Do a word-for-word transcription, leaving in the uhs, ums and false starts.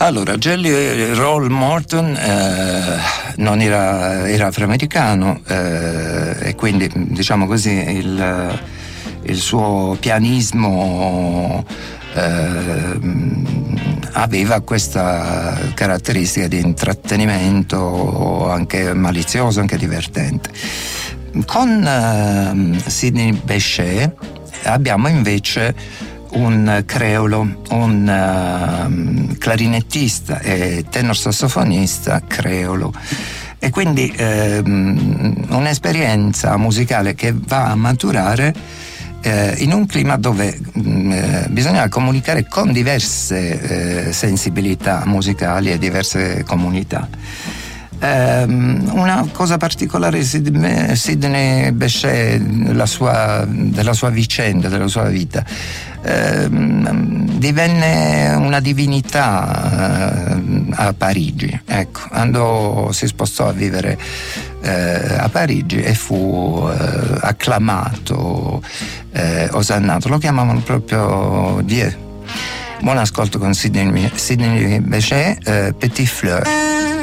Allora, Jelly Roll Morton eh, non era, era afroamericano eh, e quindi, diciamo così, il, il suo pianismo eh, aveva questa caratteristica di intrattenimento anche malizioso, anche divertente. Con eh, Sidney Bechet abbiamo invece un creolo, un uh, clarinettista e tenor sassofonista creolo, e quindi um, un'esperienza musicale che va a maturare uh, in un clima dove uh, bisogna comunicare con diverse uh, sensibilità musicali e diverse comunità. Um, una cosa particolare di Sidney Bechet, la sua, della sua vicenda, della sua vita, um, divenne una divinità uh, a Parigi, ecco, quando si spostò a vivere uh, a Parigi e fu uh, acclamato, uh, osannato, lo chiamavano proprio Dieu. Buon ascolto con Sidney, Sidney Bechet, uh, Petite Fleur.